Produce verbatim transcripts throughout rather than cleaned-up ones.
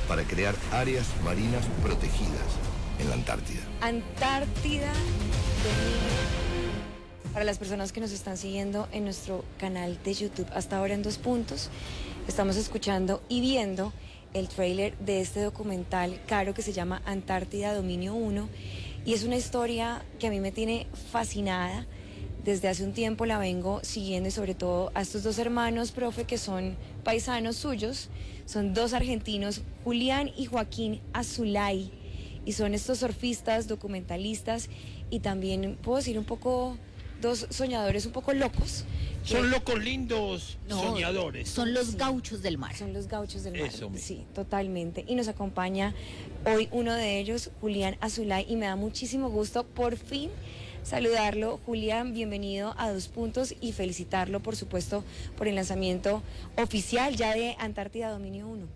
para crear áreas marinas protegidas en la Antártida. Antártida dominio. Para las personas que nos están siguiendo en nuestro canal de YouTube, hasta ahora en Dos Puntos, estamos escuchando y viendo el tráiler de este documental caro que se llama Antártida Dominio uno, y es una historia que a mí me tiene fascinada. Desde hace un tiempo la vengo siguiendo, y sobre todo a estos dos hermanos, profe, que son paisanos suyos. Son dos argentinos, Julián y Joaquín Azulay, y son estos surfistas, documentalistas, y también puedo decir un poco, dos soñadores un poco locos. Que... Son locos lindos, no, soñadores. Son los sí, gauchos del mar. Son los gauchos del mar. Eso mismo. Sí, totalmente. Y nos acompaña hoy uno de ellos, Julián Azulay, y me da muchísimo gusto por fin saludarlo. Julián, bienvenido a Dos Puntos, y felicitarlo, por supuesto, por el lanzamiento oficial ya de Antártida Dominio uno.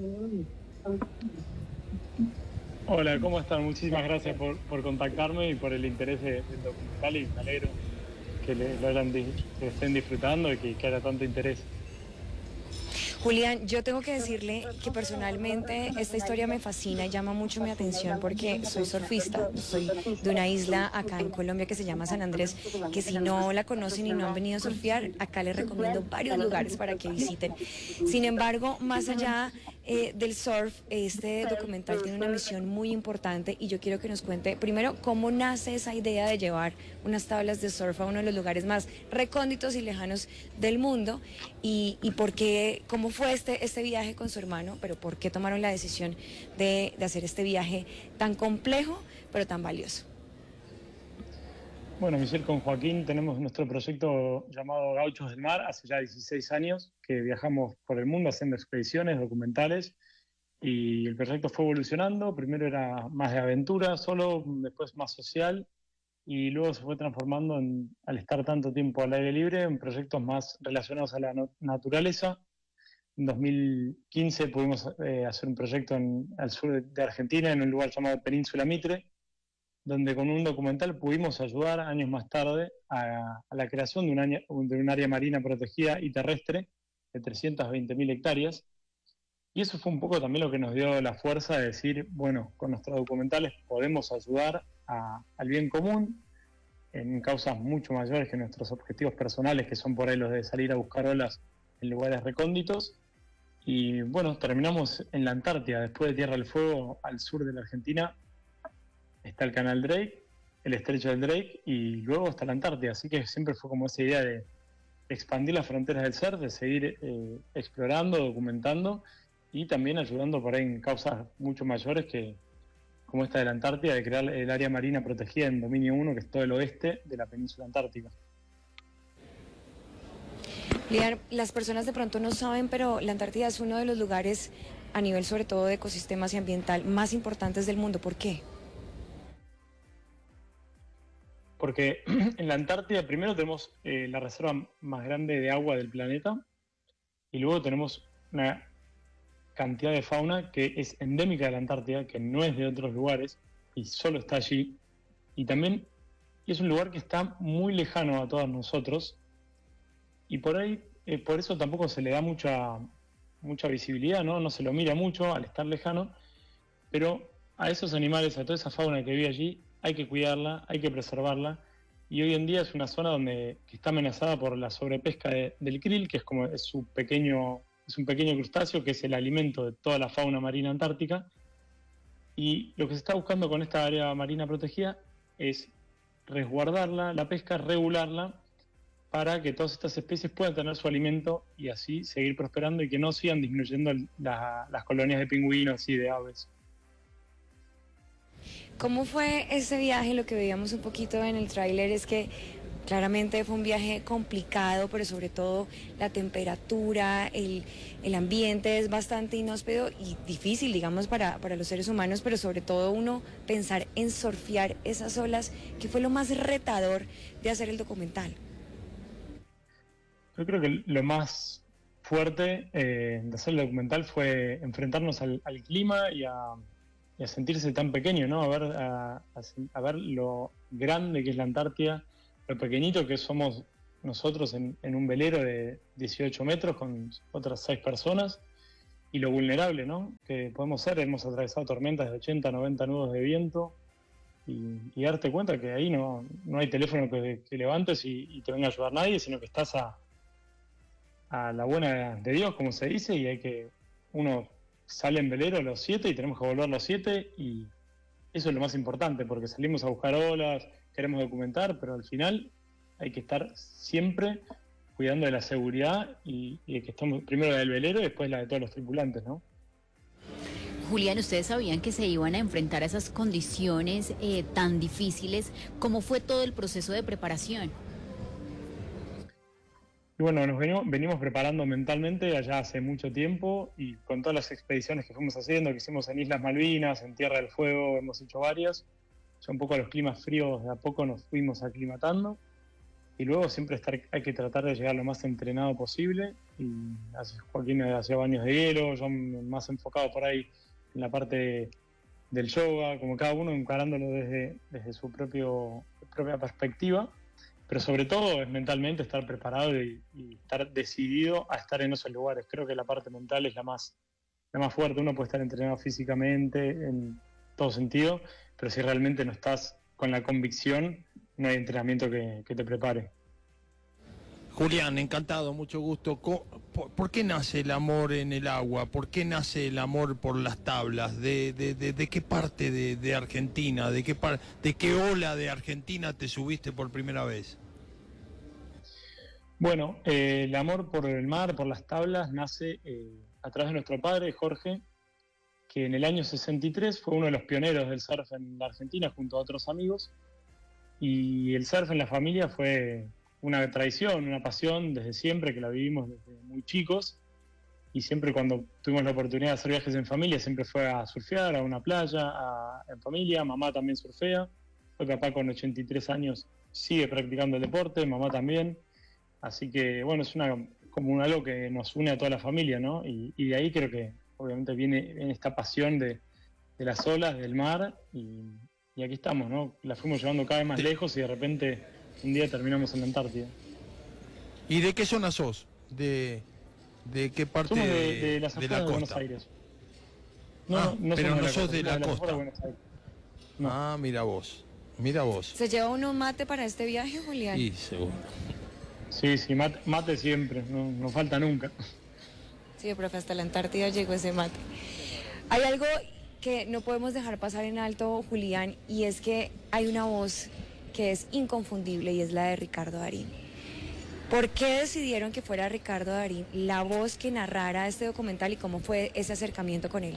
Hola, ¿cómo están? Muchísimas gracias por, por contactarme y por el interés del documental, y me alegro que le, lo hayan, que estén disfrutando y que, que haya tanto interés. Julián, yo tengo que decirle que personalmente esta historia me fascina y llama mucho mi atención porque soy surfista, soy de una isla acá en Colombia que se llama San Andrés, que si no la conocen y no han venido a surfear, acá les recomiendo varios lugares para que visiten. Sin embargo, más allá eh, del surf, este documental tiene una misión muy importante, y yo quiero que nos cuente primero cómo nace esa idea de llevar unas tablas de surf a uno de los lugares más recónditos y lejanos del mundo, y, y por qué, cómo fue este, este viaje con su hermano, pero por qué tomaron la decisión de, de hacer este viaje tan complejo pero tan valioso. Bueno, Michelle, con Joaquín tenemos nuestro proyecto llamado Gauchos del Mar. Hace ya dieciséis años que viajamos por el mundo haciendo expediciones documentales, y el proyecto fue evolucionando. Primero era más de aventura solo, después más social, y luego se fue transformando, en, al estar tanto tiempo al aire libre, en proyectos más relacionados a la no- naturaleza. En dos mil quince pudimos eh, hacer un proyecto en, al sur de, de Argentina, en un lugar llamado Península Mitre, donde con un documental pudimos ayudar años más tarde a, a la creación de un, año, de un área marina protegida y terrestre de trescientas veinte mil hectáreas. Y eso fue un poco también lo que nos dio la fuerza de decir, bueno, con nuestros documentales podemos ayudar a, al bien común en causas mucho mayores que nuestros objetivos personales, que son por ahí los de salir a buscar olas en lugares recónditos. Y bueno, terminamos en la Antártida. Después de Tierra del Fuego, al sur de la Argentina, está el canal Drake, el estrecho del Drake, y luego está la Antártida. Así que siempre fue como esa idea de expandir las fronteras del ser, de seguir eh, explorando, documentando, y también ayudando por ahí en causas mucho mayores que, como esta de la Antártida, de crear el área marina protegida en Dominio uno, que es todo el oeste de la península antártica. Liar, las personas de pronto no saben, pero la Antártida es uno de los lugares, a nivel sobre todo de ecosistemas y ambiental, más importantes del mundo. ¿Por qué? Porque en la Antártida primero tenemos eh, la reserva más grande de agua del planeta, y luego tenemos una cantidad de fauna que es endémica de la Antártida, que no es de otros lugares y solo está allí. Y también es un lugar que está muy lejano a todos nosotros, y por ahí, eh, por eso tampoco se le da mucha, mucha visibilidad, ¿no? No se lo mira mucho al estar lejano, pero a esos animales, a toda esa fauna que vive allí, hay que cuidarla, hay que preservarla, y hoy en día es una zona donde que está amenazada por la sobrepesca de, del krill, que es como es su pequeño, es un pequeño crustáceo que es el alimento de toda la fauna marina antártica. Y lo que se está buscando con esta área marina protegida es resguardarla, la pesca, regularla, para que todas estas especies puedan tener su alimento y así seguir prosperando, y que no sigan disminuyendo la, las colonias de pingüinos y de aves. ¿Cómo fue ese viaje? Lo que veíamos un poquito en el tráiler es que claramente fue un viaje complicado, pero sobre todo la temperatura, el, el ambiente es bastante inhóspito y difícil, digamos, para, para los seres humanos, pero sobre todo uno pensar en surfear esas olas, que fue lo más retador de hacer el documental. Yo creo que lo más fuerte eh, de hacer el documental fue enfrentarnos al, al clima y a, y a sentirse tan pequeño, ¿no? A ver, a, a, a ver lo grande que es la Antártida, lo pequeñito que somos nosotros en, en un velero de dieciocho metros con otras seis personas, y lo vulnerable, ¿no?, que podemos ser. Hemos atravesado tormentas de ochenta, noventa nudos de viento y, y darte cuenta que ahí no, no hay teléfono que, que levantes y, y te venga a ayudar nadie, sino que estás a, a la buena de Dios, como se dice, y hay que, uno sale en velero a los siete y tenemos que volver a los siete, y eso es lo más importante, porque salimos a buscar olas, queremos documentar, pero al final hay que estar siempre cuidando de la seguridad y, y de que estamos primero la del velero y después la de todos los tripulantes, ¿no? Julián, ¿ustedes sabían que se iban a enfrentar a esas condiciones eh, tan difíciles? ¿Cómo fue todo el proceso de preparación? Y bueno, nos venimos, venimos preparando mentalmente allá hace mucho tiempo, y con todas las expediciones que fuimos haciendo, que hicimos en Islas Malvinas, en Tierra del Fuego, hemos hecho varias. Ya un poco a los climas fríos de a poco nos fuimos aclimatando, y luego siempre estar, hay que tratar de llegar lo más entrenado posible. Y Joaquín hacía baños de hielo, yo más enfocado por ahí en la parte del yoga, como cada uno encarándolo desde, desde su propio, propia perspectiva. Pero sobre todo es mentalmente estar preparado y, y estar decidido a estar en esos lugares. Creo que la parte mental es la más, la más fuerte. Uno puede estar entrenado físicamente en todo sentido, pero si realmente no estás con la convicción, no hay entrenamiento que, que te prepare. Julián, encantado, mucho gusto. ¿Por qué nace el amor en el agua? ¿Por qué nace el amor por las tablas? ¿De, de, de, de qué parte de, de Argentina? ¿De qué, par, ¿De qué ola de Argentina te subiste por primera vez? Bueno, eh, el amor por el mar, por las tablas, nace eh, a través de nuestro padre, Jorge, que en el año sesenta y tres fue uno de los pioneros del surf en la Argentina junto a otros amigos. Y el surf en la familia fue una tradición, una pasión desde siempre, que la vivimos desde muy chicos, y siempre cuando tuvimos la oportunidad de hacer viajes en familia, siempre fue a surfear, a una playa, a, en familia. Mamá también surfea, hoy papá con ochenta y tres años sigue practicando el deporte, mamá también, así que bueno, es una, como un algo que nos une a toda la familia, ¿no? Y, y de ahí creo que obviamente viene, viene esta pasión de, de las olas, del mar, y, y aquí estamos, ¿no? La fuimos llevando cada vez más lejos y de repente un día terminamos en la Antártida. ¿Y de qué zona sos? ¿De, de qué parte somos de, de las de afueras la de Buenos costa? Aires. No, Ah, no pero somos no de sos de la somos las costa. afueras de Buenos Aires. No. Ah, mira vos, mira vos. ¿Se lleva uno mate para este viaje, Julián? Sí, seguro. Sí, sí, mate, mate siempre, no, no falta nunca. Sí, profe, hasta la Antártida llegó ese mate. Hay algo que no podemos dejar pasar en alto, Julián, y es que hay una voz que es inconfundible y es la de Ricardo Darín. ¿Por qué decidieron que fuera Ricardo Darín la voz que narrara este documental y cómo fue ese acercamiento con él?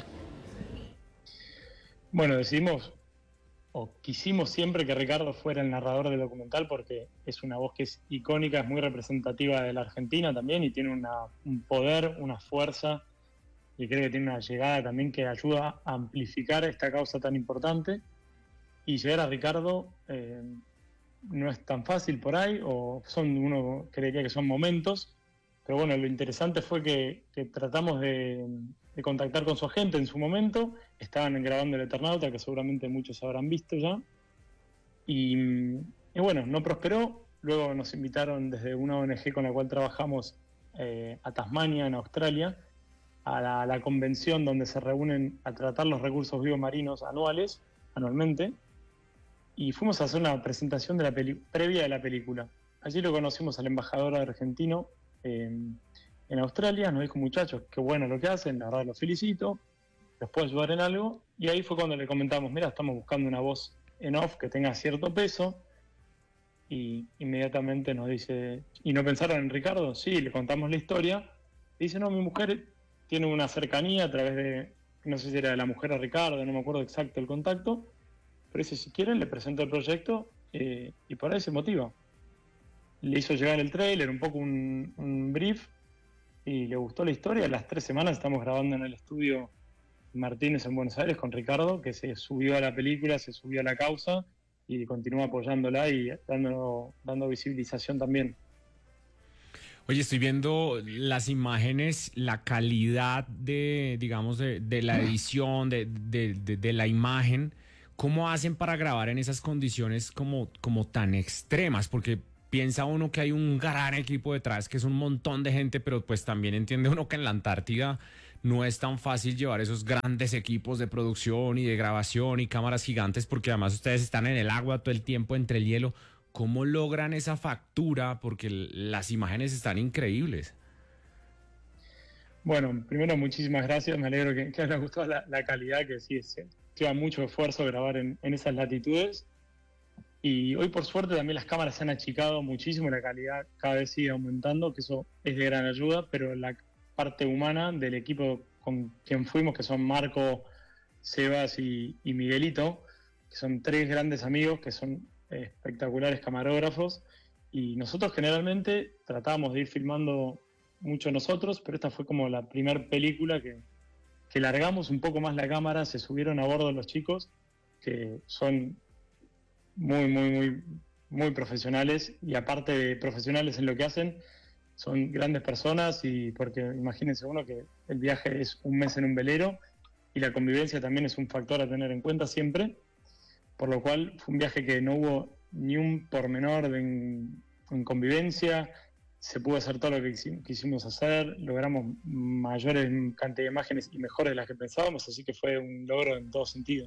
Bueno, decidimos, o quisimos siempre que Ricardo fuera el narrador del documental, porque es una voz que es icónica, es muy representativa de la Argentina también, y tiene una, un poder, una fuerza, y creo que tiene una llegada también que ayuda a amplificar esta causa tan importante. Y llegar a Ricardo eh, no es tan fácil por ahí, o son, uno creería que son momentos, pero bueno, lo interesante fue que, que tratamos de, de contactar con su agente en su momento. Estaban grabando El Eternauta, que seguramente muchos habrán visto ya, y, y bueno, no prosperó. Luego nos invitaron desde una O N G con la cual trabajamos eh, a Tasmania, en Australia, a la, a la convención donde se reúnen a tratar los recursos vivos marinos anuales, anualmente, y fuimos a hacer una presentación de la peli previa de la película. Allí lo conocimos al embajador argentino eh, en Australia. Nos dijo: muchachos, qué bueno lo que hacen, la verdad los felicito, los puedo ayudar en algo. Y ahí fue cuando le comentamos: mira, estamos buscando una voz en off que tenga cierto peso. Y inmediatamente nos dice: ¿y no pensaron en Ricardo? Sí, le contamos la historia. Y dice: no, mi mujer tiene una cercanía a través de, no sé si era de la mujer de Ricardo, no me acuerdo exacto el contacto, pero dice: si quieren le presento el proyecto, eh, y por ahí se motiva. Le hizo llegar el trailer, un poco un, un brief, y le gustó la historia. A las tres semanas estamos grabando en el estudio Martínez en Buenos Aires con Ricardo, que se subió a la película, se subió a la causa y continúa apoyándola y dando, dando visibilización también. Oye, estoy viendo las imágenes, la calidad de, digamos, de, de la edición, de, de, de, de la imagen. ¿Cómo hacen para grabar en esas condiciones como, como tan extremas? Porque piensa uno que hay un gran equipo detrás, que es un montón de gente, pero pues también entiende uno que en la Antártida no es tan fácil llevar esos grandes equipos de producción y de grabación y cámaras gigantes, porque además ustedes están en el agua todo el tiempo entre el hielo. ¿Cómo logran esa factura? Porque las imágenes están increíbles. Bueno, primero muchísimas gracias, me alegro que, que les haya gustado la, la calidad, que sí, es, lleva mucho esfuerzo grabar en, en esas latitudes. Y hoy por suerte también las cámaras se han achicado muchísimo, la calidad cada vez sigue aumentando, que eso es de gran ayuda, pero la parte humana del equipo con quien fuimos, que son Marco, Sebas y, y Miguelito, que son tres grandes amigos, que son espectaculares camarógrafos, y nosotros generalmente tratábamos de ir filmando mucho nosotros, pero esta fue como la primera película que, que largamos un poco más la cámara, se subieron a bordo los chicos, que son muy, muy, muy, muy profesionales, y aparte de profesionales en lo que hacen, son grandes personas, y porque imagínense uno que el viaje es un mes en un velero, y la convivencia también es un factor a tener en cuenta siempre, por lo cual fue un viaje que no hubo ni un pormenor de en, en convivencia, se pudo hacer todo lo que quisimos hacer, logramos mayores cantidad de imágenes y mejores de las que pensábamos, así que fue un logro en todo sentido.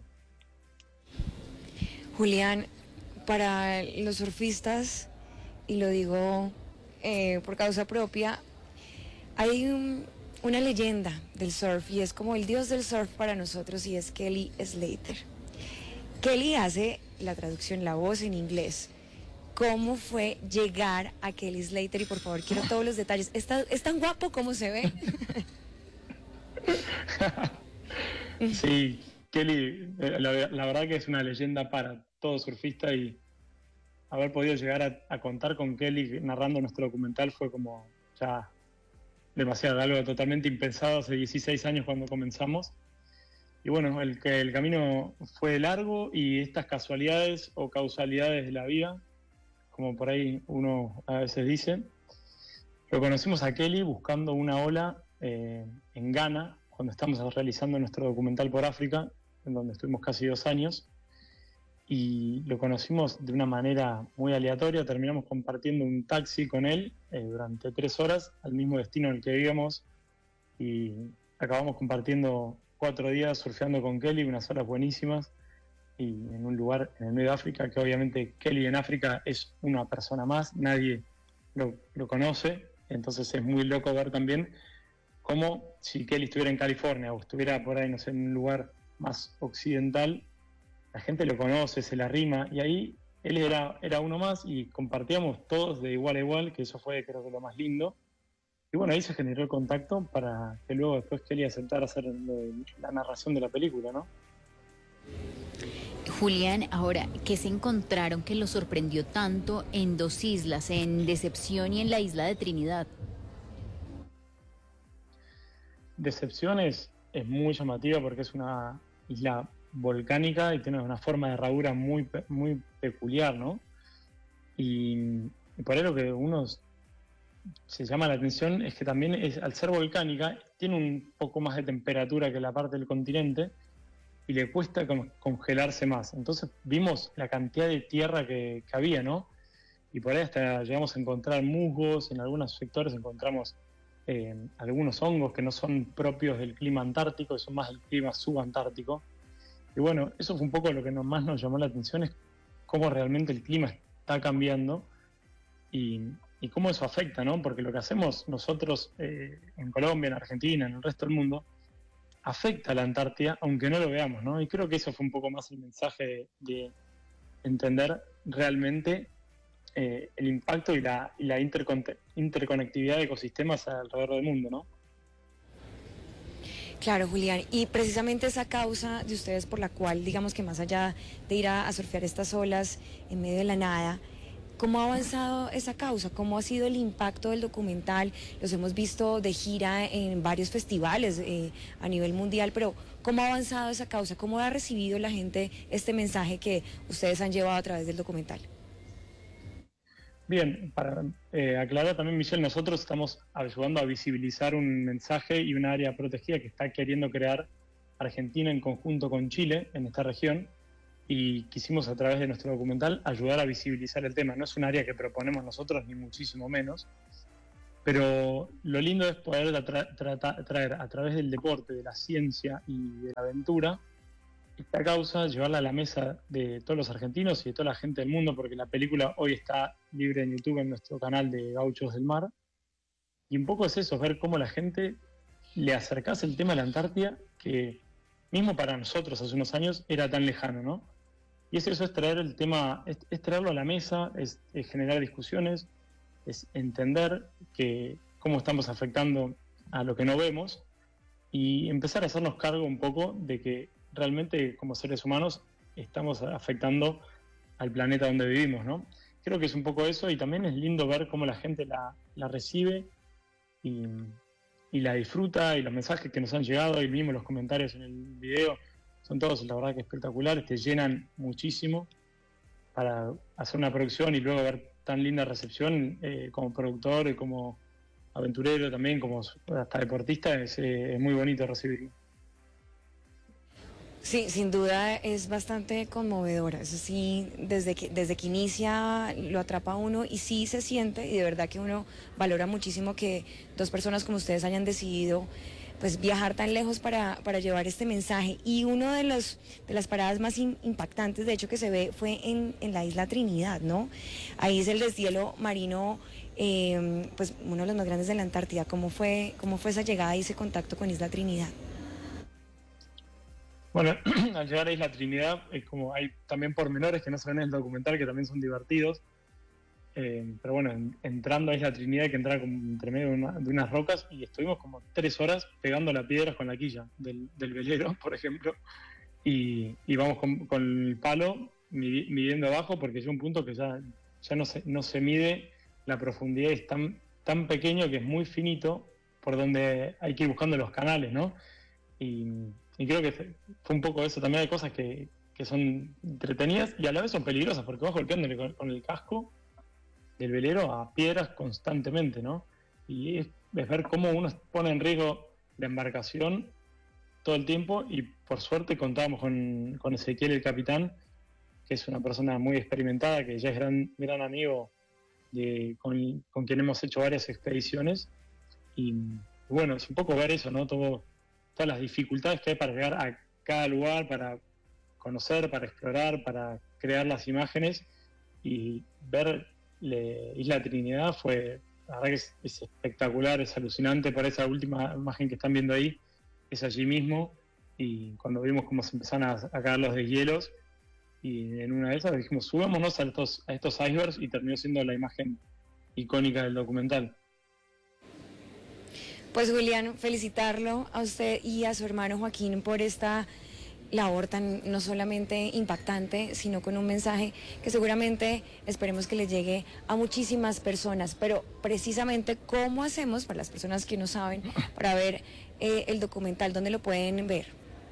Julián, para los surfistas, y lo digo eh, por causa propia, hay un, una leyenda del surf y es como el dios del surf para nosotros, y es Kelly Slater. Kelly hace la traducción, la voz en inglés. ¿Cómo fue llegar a Kelly Slater? Y por favor, quiero todos los detalles. ¿Está, es tan guapo como se ve? Sí, Kelly, la, la verdad que es una leyenda para todo surfista, y haber podido llegar a, a contar con Kelly narrando nuestro documental fue como ya demasiado, algo totalmente impensado hace dieciséis años cuando comenzamos. Y bueno, el, que el camino fue largo, y estas casualidades o causalidades de la vida, como por ahí uno a veces dice, lo conocimos a Kelly buscando una ola eh, en Ghana, cuando estamos realizando nuestro documental por África, en donde estuvimos casi dos años, y lo conocimos de una manera muy aleatoria. Terminamos compartiendo un taxi con él eh, durante tres horas al mismo destino en el que íbamos, y acabamos compartiendo cuatro días surfeando con Kelly, unas horas buenísimas, y en un lugar en el medio de África, que obviamente Kelly en África es una persona más, nadie lo, lo conoce, entonces es muy loco ver también cómo si Kelly estuviera en California o estuviera por ahí, no sé, en un lugar más occidental, la gente lo conoce, se la rima, y ahí él era, era uno más, y compartíamos todos de igual a igual, que eso fue creo que lo más lindo. Y bueno, ahí se generó el contacto para que luego después Kelly aceptara hacer la narración de la película, ¿no? Julián, ahora, ¿qué se encontraron que los sorprendió tanto en dos islas, en Decepción y en la isla de Trinidad? Decepción es, es muy llamativa porque es una isla volcánica y tiene una forma de herradura muy, muy peculiar, ¿no? Y, y por ahí lo que uno se llama la atención es que también es, al ser volcánica, tiene un poco más de temperatura que la parte del continente, y le cuesta congelarse más. Entonces vimos la cantidad de tierra que, que había, ¿no? Y por ahí hasta llegamos a encontrar musgos, en algunos sectores encontramos eh, algunos hongos que no son propios del clima antártico, son más del clima subantártico. Y bueno, eso fue un poco lo que más nos llamó la atención, es cómo realmente el clima está cambiando y, y cómo eso afecta, ¿no? Porque lo que hacemos nosotros eh, en Colombia, en Argentina, en el resto del mundo, afecta a la Antártida, aunque no lo veamos, ¿no? Y creo que eso fue un poco más el mensaje de, de entender realmente eh, el impacto y la, y la intercon interconectividad de ecosistemas alrededor del mundo, ¿no? Claro, Julián, y precisamente esa causa de ustedes por la cual, digamos que más allá de ir a, a surfear estas olas en medio de la nada, ¿cómo ha avanzado esa causa? ¿Cómo ha sido el impacto del documental? Los hemos visto de gira en varios festivales eh, a nivel mundial, pero ¿cómo ha avanzado esa causa? ¿Cómo ha recibido la gente este mensaje que ustedes han llevado a través del documental? Bien, para eh, aclarar también, Michelle, nosotros estamos ayudando a visibilizar un mensaje y un área protegida que está queriendo crear Argentina en conjunto con Chile en esta región, y quisimos a través de nuestro documental ayudar a visibilizar el tema. No es un área que proponemos nosotros, ni muchísimo menos, Pero lo lindo es poder tra- tra- traer a través del deporte, de la ciencia y de la aventura, esta causa, llevarla a la mesa de todos los argentinos y de toda la gente del mundo, porque la película hoy está libre en YouTube en nuestro canal de Gauchos del Mar. Y un poco es eso, ver cómo la gente le acercase el tema de la Antártida, que mismo para nosotros hace unos años era tan lejano, ¿no? Y es eso, es traer el tema, es, es traerlo a la mesa, es, es generar discusiones, es entender que cómo estamos afectando a lo que no vemos y empezar a hacernos cargo un poco de que realmente como seres humanos estamos afectando al planeta donde vivimos, ¿no? Creo que es un poco eso y también es lindo ver cómo la gente la, la recibe y, y la disfruta y los mensajes que nos han llegado y mismo los comentarios en el video son todos, la verdad que espectaculares, te llenan muchísimo para hacer una producción y luego ver tan linda recepción eh, como productor y como aventurero también, como hasta deportista, es, eh, es muy bonito recibirlo. Sí, sin duda es bastante conmovedora. Eso sí, desde que, desde que inicia lo atrapa a uno y sí se siente y de verdad que uno valora muchísimo que dos personas como ustedes hayan decidido pues viajar tan lejos para, para llevar este mensaje. Y uno de los de las paradas más in, impactantes, de hecho, que se ve fue en, en la isla Trinidad, ¿no? Ahí es el deshielo marino, eh, pues uno de los más grandes de la Antártida. ¿Cómo fue, cómo fue esa llegada y ese contacto con Isla Trinidad? Bueno, al llegar a Isla Trinidad, es como hay también pormenores que no se ven en el documental, que también son divertidos. Eh, pero bueno, en, entrando a Isla Trinidad hay que entrar como entre medio de, una, de unas rocas y estuvimos como tres horas pegando las piedras con la quilla del, del velero, por ejemplo. Y, y vamos con, con el palo midiendo abajo porque llega un punto que ya, ya no, se, no se mide la profundidad, es tan, tan pequeño que es muy finito por donde hay que ir buscando los canales, ¿no? Y... Y creo que fue un poco eso, también hay cosas que, que son entretenidas y a la vez son peligrosas porque vas golpeándole con, con el casco del velero a piedras constantemente, ¿no? Y es, es ver cómo uno pone en riesgo la embarcación todo el tiempo y por suerte contábamos con, con Ezequiel, el capitán, que es una persona muy experimentada, que ya es gran, gran amigo de, con, con quien hemos hecho varias expediciones y bueno, es un poco ver eso, ¿no? Todo... todas las dificultades que hay para llegar a cada lugar, para conocer, para explorar, para crear las imágenes y ver le, Isla Trinidad fue, la verdad que es, es espectacular, es alucinante. Por esa última imagen que están viendo ahí, es allí mismo y cuando vimos cómo se empezaron a, a caer los deshielos y en una de esas dijimos subámonos a estos, a estos icebergs y terminó siendo la imagen icónica del documental. Pues Julián, felicitarlo a usted y a su hermano Joaquín por esta labor tan no solamente impactante, sino con un mensaje que seguramente esperemos que le llegue a muchísimas personas. Pero precisamente, ¿cómo hacemos, para las personas que no saben, para ver eh, el documental? ¿Dónde lo pueden ver?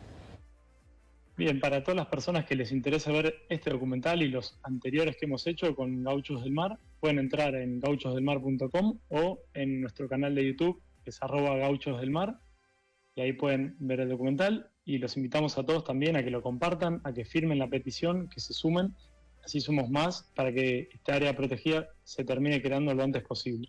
Bien, para todas las personas que les interesa ver este documental y los anteriores que hemos hecho con Gauchos del Mar, pueden entrar en gauchos del mar punto com o en nuestro canal de YouTube, que es arroba Gauchos del Mar, y ahí pueden ver el documental y los invitamos a todos también a que lo compartan, a que firmen la petición, que se sumen, así somos más para que esta área protegida se termine creando lo antes posible.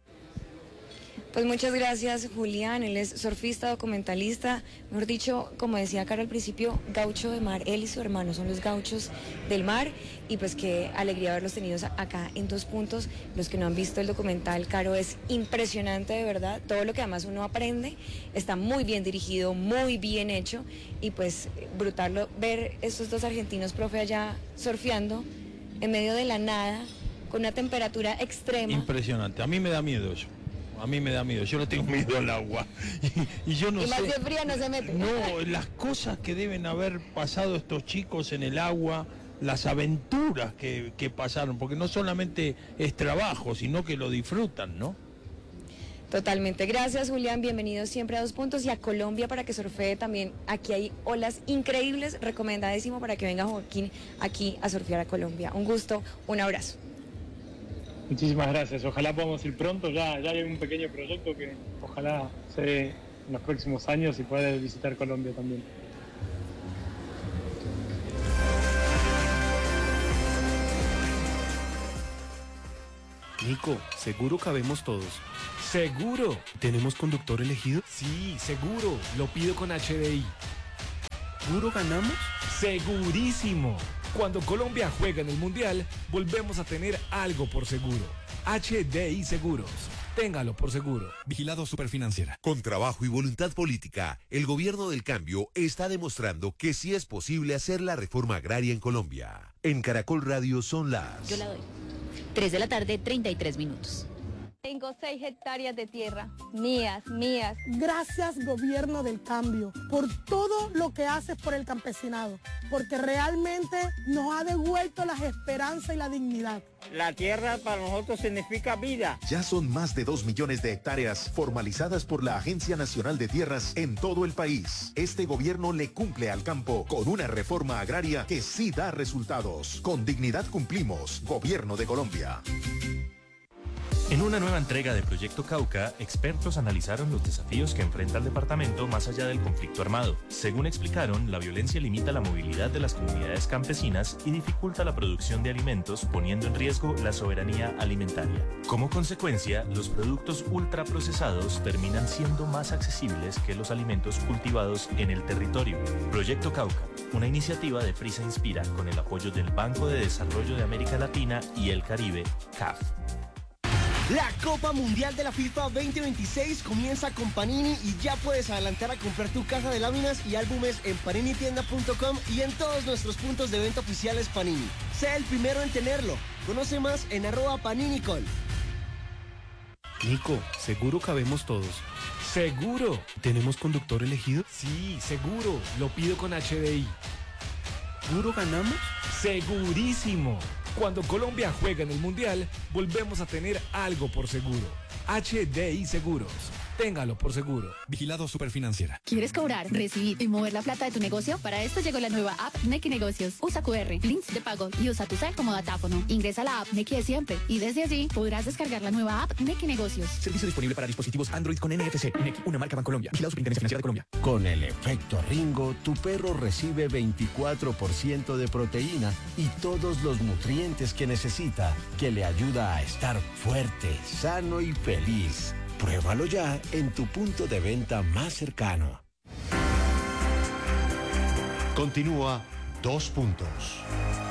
Pues muchas gracias, Julián. Él es surfista, documentalista, mejor dicho, como decía Caro al principio, gaucho de mar. Él y su hermano son los gauchos del mar y pues qué alegría haberlos tenido acá en Dos Puntos. Los que no han visto el documental, Caro, es impresionante de verdad. Todo lo que además uno aprende está muy bien dirigido, muy bien hecho y pues brutal ver estos dos argentinos, profe, allá surfeando en medio de la nada con una temperatura extrema. Impresionante. A mí me da miedo eso. A mí me da miedo, yo le tengo miedo al agua. Y, y yo no y sé. más bien fría no se mete. No, las cosas que deben haber pasado estos chicos en el agua, las aventuras que, que pasaron, porque no solamente es trabajo, sino que lo disfrutan, ¿no? Totalmente. Gracias, Julián. Bienvenido siempre a Dos Puntos y a Colombia para que surfee también. Aquí hay olas increíbles, recomendadísimo para que venga Joaquín aquí a surfear a Colombia. Un gusto, un abrazo. Muchísimas gracias, ojalá podamos ir pronto, ya, ya hay un pequeño proyecto que ojalá se dé en los próximos años y poder visitar Colombia también. Nico, seguro cabemos todos. Seguro. ¿Tenemos conductor elegido? Sí, seguro. Lo pido con H D I. ¿Seguro ganamos? Segurísimo. Cuando Colombia juega en el Mundial, volvemos a tener algo por seguro. H D I Seguros. Téngalo por seguro. Vigilado Superfinanciera. Con trabajo y voluntad política, el gobierno del cambio está demostrando que sí es posible hacer la reforma agraria en Colombia. En Caracol Radio son las... Yo la doy. tres de la tarde, treinta y tres minutos. Tengo seis hectáreas de tierra, mías, mías. Gracias, gobierno del cambio, por todo lo que haces por el campesinado, porque realmente nos ha devuelto las esperanzas y la dignidad. La tierra para nosotros significa vida. Ya son más de dos millones de hectáreas formalizadas por la Agencia Nacional de Tierras en todo el país. Este gobierno le cumple al campo con una reforma agraria que sí da resultados. Con dignidad cumplimos. Gobierno de Colombia. En una nueva entrega de Proyecto Cauca, expertos analizaron los desafíos que enfrenta el departamento más allá del conflicto armado. Según explicaron, la violencia limita la movilidad de las comunidades campesinas y dificulta la producción de alimentos, poniendo en riesgo la soberanía alimentaria. Como consecuencia, los productos ultraprocesados terminan siendo más accesibles que los alimentos cultivados en el territorio. Proyecto Cauca, una iniciativa de Prisa Inspira con el apoyo del Banco de Desarrollo de América Latina y el Caribe, C A F. La Copa Mundial de la FIFA veinte veintiséis comienza con Panini y ya puedes adelantar a comprar tu caja de láminas y álbumes en panini tienda punto com y en todos nuestros puntos de venta oficiales Panini. Sea el primero en tenerlo. Conoce más en arroba paninicol. Nico, seguro cabemos todos. Seguro. ¿Tenemos conductor elegido? Sí, seguro. Lo pido con H D I. ¿Seguro ganamos? Segurísimo. Cuando Colombia juega en el Mundial, volvemos a tener algo por seguro. H D I Seguros. Téngalo por seguro. Vigilado Superfinanciera. ¿Quieres cobrar, recibir y mover la plata de tu negocio? Para esto llegó la nueva app Nequi Negocios. Usa Q R, links de pago y usa tu cel como datáfono. Ingresa a la app Nequi de siempre y desde allí podrás descargar la nueva app Nequi Negocios. Servicio disponible para dispositivos Android con N F C. Nequi, una marca Bancolombia. Vigilado Superintendencia Financiera de Colombia. Con el efecto Ringo, tu perro recibe veinticuatro por ciento de proteína y todos los nutrientes que necesita, que le ayuda a estar fuerte, sano y feliz. Pruébalo ya en tu punto de venta más cercano. Continúa Dos Puntos.